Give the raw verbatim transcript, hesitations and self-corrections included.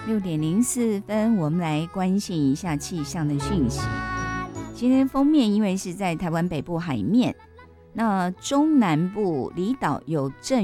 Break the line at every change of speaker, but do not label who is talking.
六点零四分，我们来关心一下气象的讯息。今天封面因为是在台湾北部海面，那中南部离岛有阵